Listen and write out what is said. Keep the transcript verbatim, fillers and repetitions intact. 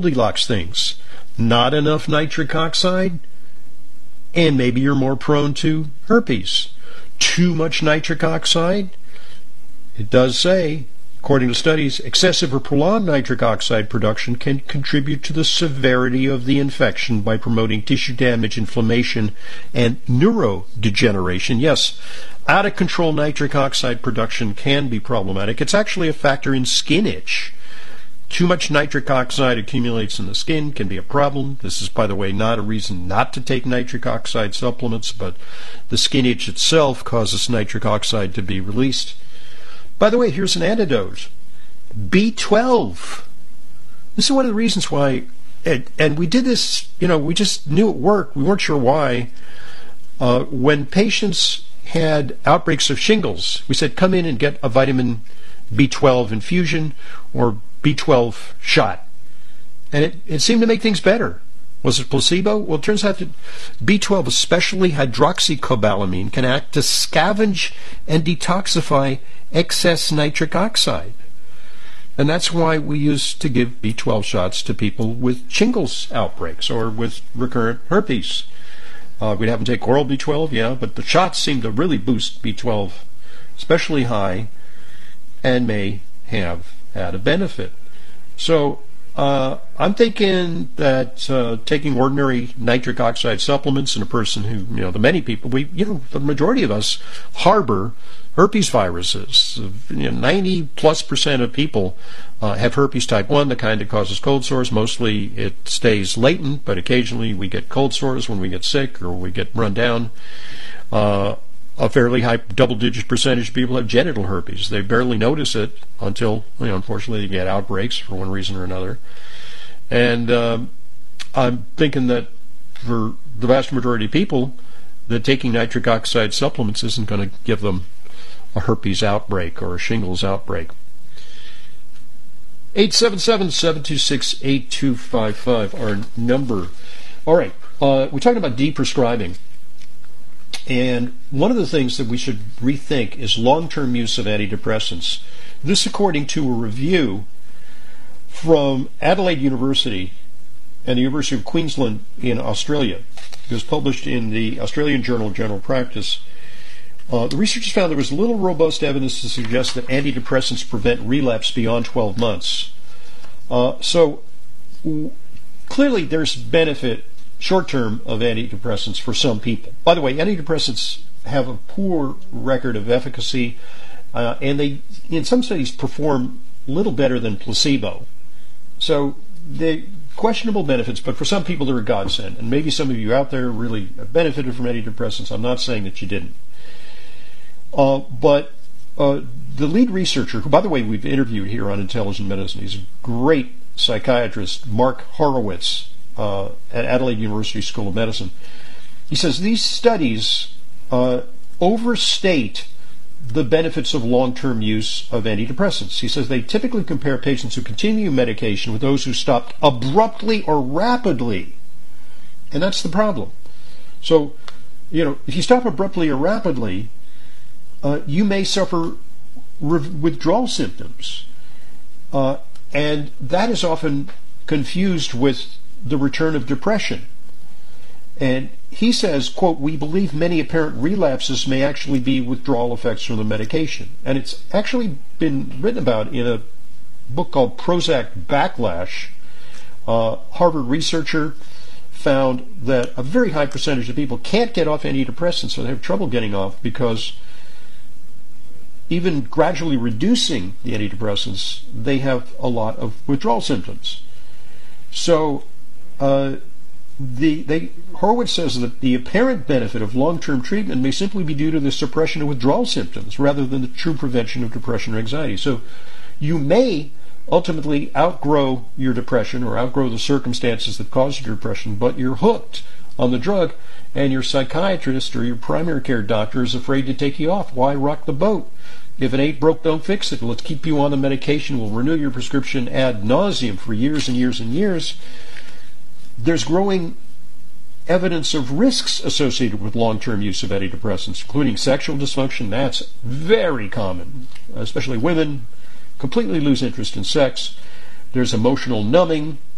Goldilocks things. Not enough nitric oxide, and maybe you're more prone to herpes. Too much nitric oxide, it does say, according to studies, excessive or prolonged nitric oxide production can contribute to the severity of the infection by promoting tissue damage, inflammation, and neurodegeneration. Yes, out-of-control nitric oxide production can be problematic. It's actually a factor in skin itch. Too much nitric oxide accumulates in the skin, can be a problem. This is, by the way, not a reason not to take nitric oxide supplements, but the skin itch itself causes nitric oxide to be released. By the way, here's an antidote. B twelve. This is one of the reasons why, and, and we did this, you know, we just knew it worked. We weren't sure why. Uh, when patients had outbreaks of shingles, we said, come in and get a vitamin B twelve infusion or B twelve shot. And it, it seemed to make things better. Was it placebo? Well, it turns out that B twelve, especially hydroxycobalamin, can act to scavenge and detoxify excess nitric oxide. And that's why we used to give B twelve shots to people with shingles outbreaks or with recurrent herpes. Uh, we'd have them take oral B twelve, yeah, but the shots seem to really boost B twelve, especially high, and may have had a benefit. So uh, I'm thinking that uh, taking ordinary nitric oxide supplements in a person who, you know, the many people, we, you know, the majority of us harbor herpes viruses. You know, ninety plus percent of people uh, have herpes type one, the kind that causes cold sores. Mostly it stays latent, but occasionally we get cold sores when we get sick or we get run down. Uh, A fairly high double-digit percentage of people have genital herpes. They barely notice it until, you know, unfortunately, they get outbreaks for one reason or another. And um, I'm thinking that for the vast majority of people, that taking nitric oxide supplements isn't going to give them a herpes outbreak or a shingles outbreak. eight seven seven, seven two six, eight two five five, our number. All right, uh, we're talking about deprescribing. And one of the things that we should rethink is long-term use of antidepressants. This according to a review from Adelaide University and the University of Queensland in Australia. It was published in the Australian Journal of General Practice. Uh, the researchers found there was little robust evidence to suggest that antidepressants prevent relapse beyond twelve months. Uh, so w- clearly there's benefit short-term of antidepressants for some people. By the way, antidepressants have a poor record of efficacy, uh, and they, in some studies, perform little better than placebo. So they questionable benefits, but for some people they're a godsend. And maybe some of you out there really benefited from antidepressants. I'm not saying that you didn't. Uh, but uh, the lead researcher, who, by the way, we've interviewed here on Intelligent Medicine, he's a great psychiatrist, Mark Horowitz, Uh, at Adelaide University School of Medicine. He says these studies uh, overstate the benefits of long-term use of antidepressants. He says they typically compare patients who continue medication with those who stopped abruptly or rapidly. And that's the problem. So, you know, if you stop abruptly or rapidly, uh, you may suffer re- withdrawal symptoms. Uh, and that is often confused with the return of depression. And he says, quote, we believe many apparent relapses may actually be withdrawal effects from the medication. And it's actually been written about in a book called Prozac Backlash. Uh, Harvard researcher found that a very high percentage of people can't get off antidepressants, so they have trouble getting off because even gradually reducing the antidepressants, they have a lot of withdrawal symptoms. So Uh, the, they, Horowitz says that the apparent benefit of long-term treatment may simply be due to the suppression of withdrawal symptoms rather than the true prevention of depression or anxiety. So you may ultimately outgrow your depression or outgrow the circumstances that caused your depression, but you're hooked on the drug, and your psychiatrist or your primary care doctor is afraid to take you off. Why rock the boat? If it ain't broke, don't fix it. Let's keep you on the medication. We'll renew your prescription ad nauseum for years and years and years. There's growing evidence of risks associated with long-term use of antidepressants, including sexual dysfunction. That's very common, especially women completely lose interest in sex. There's emotional numbing,